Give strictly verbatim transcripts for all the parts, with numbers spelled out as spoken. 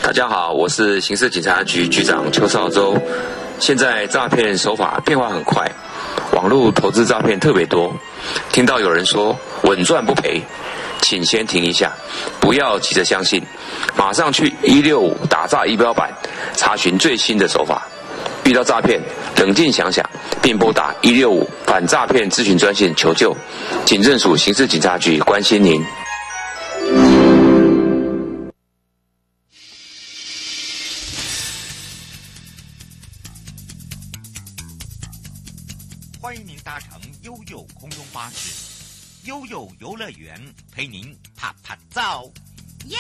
大家好，我是刑事警察局局长邱少洲。现在诈骗手法变化很快，网络投资诈骗特别多。听到有人说稳赚不赔，请先停一下，不要急着相信，马上去一六五打诈仪表板查询最新的手法。遇到诈骗，冷静想想，并拨打一六五反诈骗咨询专线求救。警政署刑事警察局关心您。 欢迎您搭乘悠悠空中巴士，悠悠游乐园陪您啪啪照， 耶！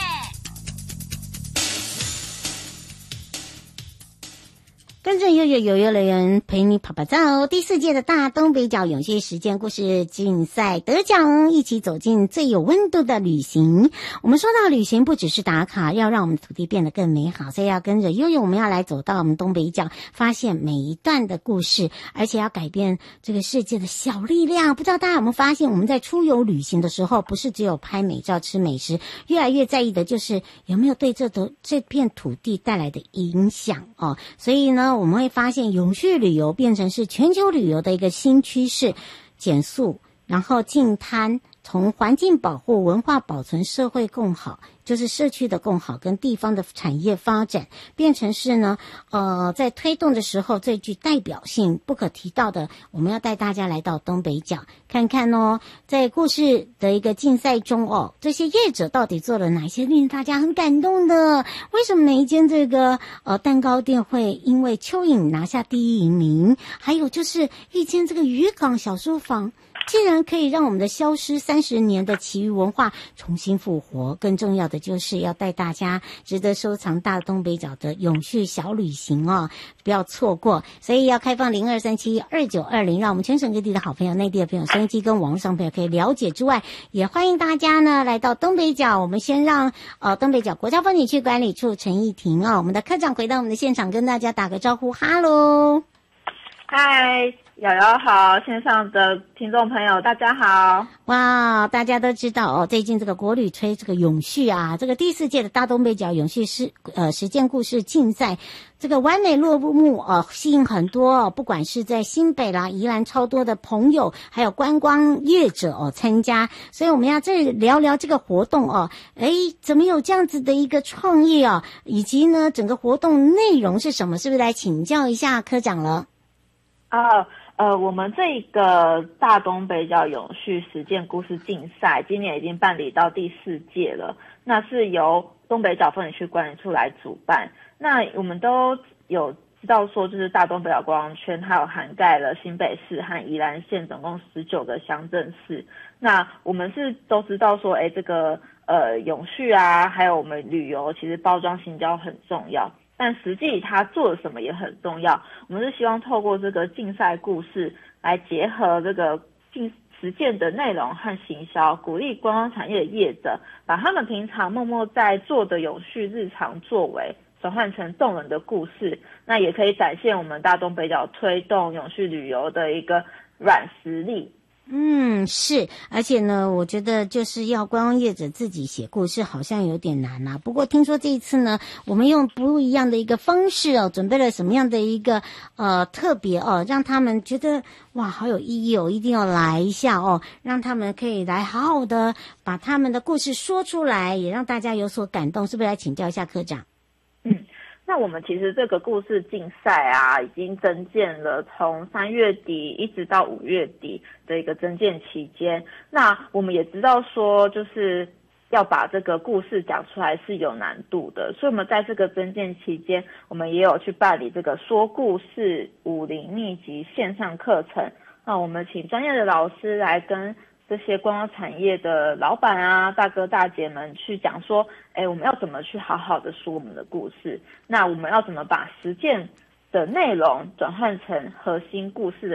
跟着悠悠游游乐园陪你跑跑照，第四届的大东北角永续实践故事竞赛得奖，一起走进最有温度的旅行。我们说到旅行不只是打卡，要让我们的土地变得更美好，所以要跟着悠悠，我们要来走到我们东北角，发现每一段的故事，而且要改变这个世界的小力量。不知道大家有没有发现，我们在出游旅行的时候，不是只有拍美照吃美食，越来越在意的就是有没有对这的这片土地带来的影响哦。所以呢，我们会发现永续旅游变成是全球旅游的一个新趋势，减速，然后净滩，从环境保护、文化保存、社会共好，就是社区的共好跟地方的产业发展，变成是呢，呃，在推动的时候最具代表性、不可提到的。我们要带大家来到东北角，看看哦，在故事的一个竞赛中哦，这些业者到底做了哪些令大家很感动的？为什么每一间这个呃蛋糕店会因为蚯蚓拿下第一名？还有就是一间这个渔港小书房，竟然可以让我们的消失三十年的奇遇文化重新复活。更重要的就是要带大家值得收藏大东北角的永续小旅行哦，不要错过。所以要开放零二三七二九二零，让我们全省各地的好朋友、内地的朋友、收音机跟网络上朋友可以了解之外，也欢迎大家呢来到东北角。我们先让呃东北角国家风景区管理处陈义婷啊、哦，我们的科长回到我们的现场，跟大家打个招呼，哈喽， 嗨。瑶瑶好，线上的听众朋友大家好。 哇，大家都知道哦，最近这个国旅推这个永续啊，这个第四届的大东北角永续实呃实践故事竞赛，这个完美落幕呃吸引很多哦，不管是在新北啦、宜兰超多的朋友，还有观光业者哦参加，所以我们要这聊聊这个活动哦，诶，怎么有这样子的一个创意啊，以及呢整个活动内容是什么？是不是来请教一下科长了？ 啊。呃，我们这个大东北角永续实践故事竞赛，今年已经办理到第四届了。那是由东北角风景区管理处来主办。那我们都有知道说，就是大东北角观光圈，还有涵盖了新北市和宜兰县总共十九个乡镇市。那我们是都知道说，哎，这个呃永续啊，还有我们旅游，其实包装行销很重要。但实际他做了什么也很重要，我们是希望透过这个竞赛故事来结合这个竞实践的内容和行销，鼓励观光产业的业者把他们平常默默在做的永续日常作为转换成动人的故事，那也可以展现我们大东北角推动永续旅游的一个软实力。 嗯，是，而且呢，我觉得就是要观光业者自己写故事，好像有点难啊。不过听说这一次呢，我们用不一样的一个方式哦，准备了什么样的一个呃特别哦，让他们觉得哇好有意义哦，一定要来一下哦，让他们可以来好好的把他们的故事说出来，也让大家有所感动。是不是来请教一下科长？ 嗯。那我们其实这个故事竞赛啊，已经增建了从三月底一直到五月底的一个增建期间。那我们也知道说，就是要把这个故事讲出来是有难度的，所以我们在这个增建期间，我们也有去办理这个说故事武林秘籍线上课程。那我们请专业的老师来跟这些观光产业的老板啊、大哥大姐们去讲说，哎，我们要怎么去好好的说我们的故事？那我们要怎么把实践的内容转换成核心故事的